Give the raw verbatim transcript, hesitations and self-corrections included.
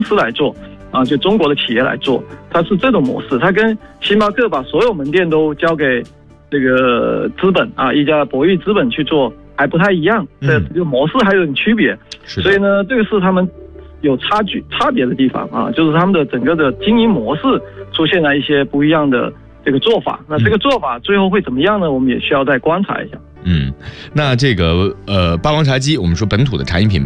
司来做啊，就中国的企业来做，它是这种模式。它跟星巴克把所有门店都交给这个资本啊，一家博弈资本去做，还不太一样，这这个模式还有点区别。所以呢，这个是他们有差距差别的地方啊，就是他们的整个的经营模式出现了一些不一样的这个做法。那这个做法最后会怎么样呢？我们也需要再观察一下。 嗯，那这个呃八王茶姬，我们说本土的茶饮品牌。